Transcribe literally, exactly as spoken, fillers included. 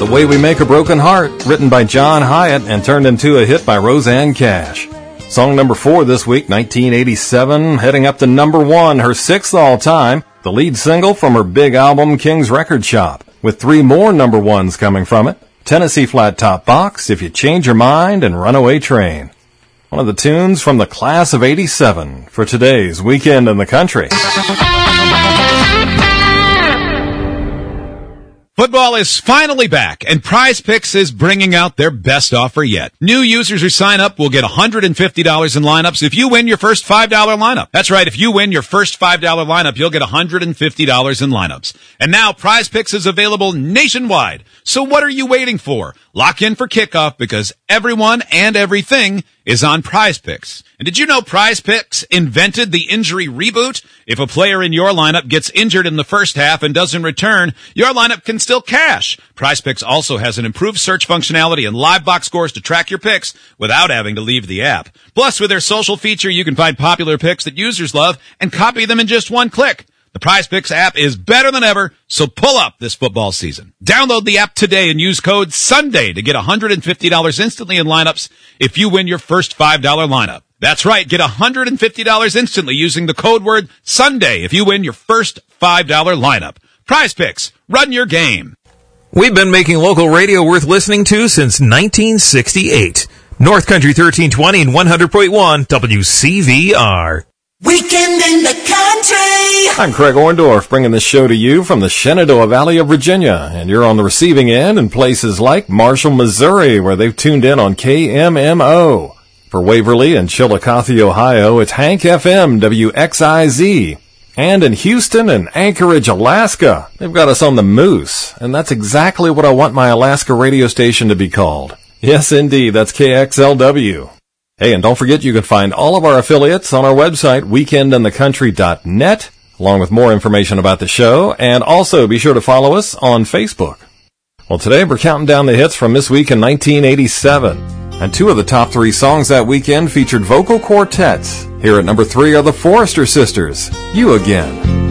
The Way We Make a Broken Heart, written by John Hyatt and turned into a hit by Roseanne Cash. Song number four this week, nineteen eighty-seven, heading up to number one, her sixth all-time, the lead single from her big album, King's Record Shop, with three more number ones coming from it. Tennessee Flat Top Box, If You Change Your Mind, and Runaway Train. One of the tunes from the class of eighty-seven for today's Weekend in the Country. Football is finally back, and Prize Picks is bringing out their best offer yet. New users who sign up will get one hundred fifty dollars in lineups if you win your first five dollar lineup. That's right, if you win your first five dollar lineup, you'll get one hundred fifty dollars in lineups. And now Prize Picks is available nationwide. So what are you waiting for? Lock in for kickoff because everyone and everything is on Prize Picks. And did you know Prize Picks invented the injury reboot? If a player in your lineup gets injured in the first half and doesn't return, your lineup can still cash. Prize Picks also has an improved search functionality and live box scores to track your picks without having to leave the app. Plus, with their social feature, you can find popular picks that users love and copy them in just one click. The Prize Picks app is better than ever, so pull up this football season. Download the app today and use code SUNDAY to get one hundred fifty dollars instantly in lineups if you win your first five dollar lineup. That's right, get one hundred fifty dollars instantly using the code word SUNDAY if you win your first five dollar lineup. Prize Picks, run your game. We've been making local radio worth listening to since nineteen sixty-eight. North Country thirteen twenty and one hundred point one W C V R. Weekend in the Country. I'm Craig Orndorff, bringing this show to you from the Shenandoah Valley of Virginia, and you're on the receiving end in places like Marshall, Missouri, where they've tuned in on K M M O. For Waverly and Chillicothe, Ohio, it's Hank F M W X I Z. And in Houston and Anchorage, Alaska, they've got us on the Moose, and that's exactly what I want my Alaska radio station to be called. Yes, indeed, that's K X L W. Hey, and don't forget you can find all of our affiliates on our website, weekend in the country dot net, along with more information about the show, and also be sure to follow us on Facebook. Well, today we're counting down the hits from this week in nineteen eighty-seven, and two of the top three songs that weekend featured vocal quartets. Here at number three are the Forrester Sisters, You Again.